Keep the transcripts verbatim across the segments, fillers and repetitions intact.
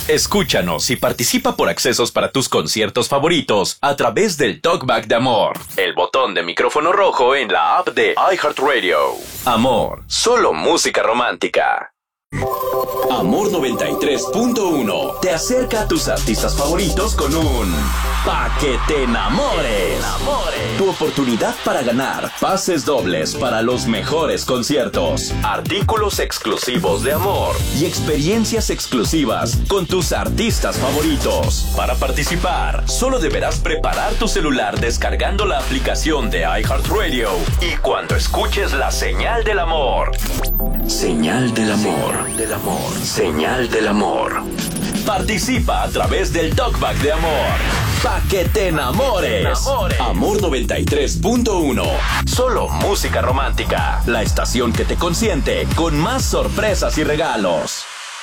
Escúchanos y participa por accesos para tus conciertos favoritos a través del Talkback de Amor, el botón de micrófono rojo en la app de iHeartRadio. Amor, solo música romántica. Amor noventa y tres punto uno te acerca a tus artistas favoritos con un Pa' que te enamores. Tu oportunidad para ganar pases dobles para los mejores conciertos, artículos exclusivos de Amor y experiencias exclusivas con tus artistas favoritos. Para participar, solo deberás preparar tu celular descargando la aplicación de iHeartRadio y cuando escuches la señal del amor. Señal del amor. Del amor. Señal del amor. Participa a través del Talkback de Amor. Pa' que te enamores. enamores. Amor noventa y tres punto uno. Solo música romántica. La estación que te consiente con más sorpresas y regalos.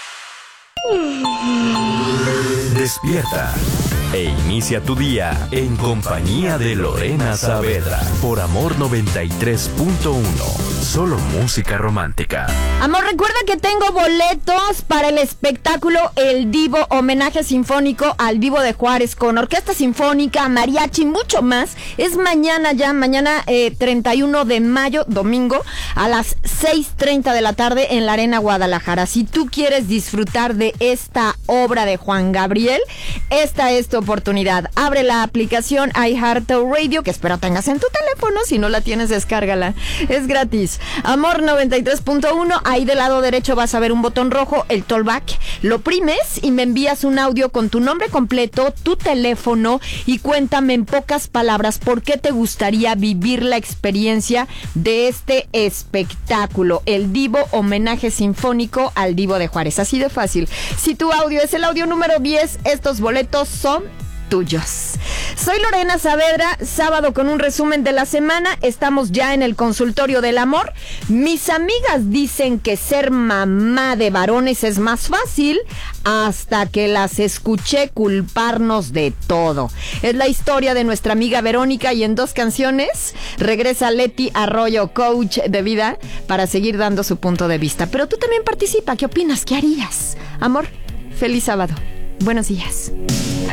Despierta e inicia tu día en compañía de Lorena Saavedra por Amor noventa y tres punto uno. Solo música romántica. Amor, recuerda que tengo boletos para el espectáculo El Divo, homenaje sinfónico al Divo de Juárez con orquesta sinfónica, mariachi, mucho más. Es mañana ya, mañana eh, treinta y uno de mayo, domingo, a las seis treinta de la tarde en la Arena Guadalajara. Si tú quieres disfrutar de esta obra de Juan Gabriel, esta es tu oportunidad. Abre la aplicación iHeartRadio, que espero tengas en tu teléfono. Si no la tienes, descárgala. Es gratis. Amor noventa y tres punto uno, ahí del lado derecho vas a ver un botón rojo, el Talkback. Lo primes y me envías un audio con tu nombre completo, tu teléfono y cuéntame en pocas palabras por qué te gustaría vivir la experiencia de este espectáculo. El Divo, homenaje sinfónico al Divo de Juárez. Así de fácil. Si tu audio es el audio número diez, estos boletos son tuyos. Soy Lorena Saavedra, sábado con un resumen de la semana. Estamos ya en el consultorio del amor. Mis amigas dicen que ser mamá de varones es más fácil hasta que las escuché culparnos de todo. Es la historia de nuestra amiga Verónica y en dos canciones regresa Leti Arroyo, coach de vida, para seguir dando su punto de vista. Pero tú también participa. ¿Qué opinas? ¿Qué harías? Amor, feliz sábado. Buenos días.